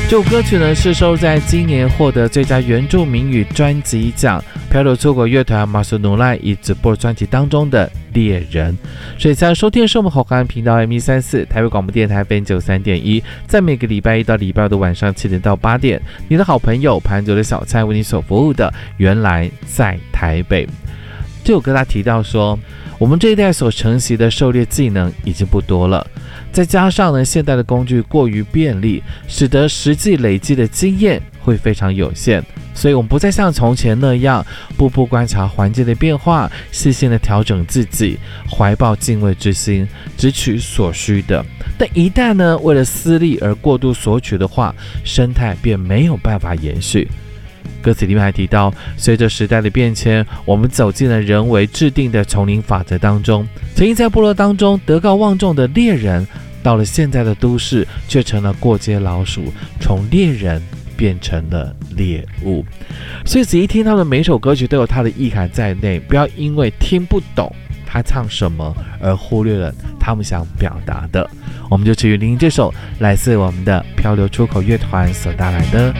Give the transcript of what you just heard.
这首歌曲呢是收录在今年获得最佳原住民语专辑奖漂流出国乐团马苏努赖以直播专辑当中的猎人。所以在收听的是我们好看频道 M134 台北广播电台 FM93.1，在每个礼拜一到礼拜二的晚上7点到8点，你的好朋友盘酒的小菜为你所服务的原来在台北。这首歌他提到说，我们这一代所承袭的狩猎技能已经不多了，再加上呢现代的工具过于便利，使得实际累积的经验会非常有限，所以我们不再像从前那样步步观察环境的变化，细心的调整自己，怀抱敬畏之心，只取所需的。但一旦呢为了私利而过度索取的话，生态便没有办法延续。歌词里面还提到，随着时代的变迁，我们走进了人为制定的丛林法则当中。曾经在部落当中德高望重的猎人，到了现在的都市却成了过街老鼠，从猎人变成了猎物。所以仔细听到的每首歌曲都有它的意涵在内，不要因为听不懂他唱什么而忽略了他们想表达的。我们就继续聆听这首来自我们的漂流出口乐团所带来的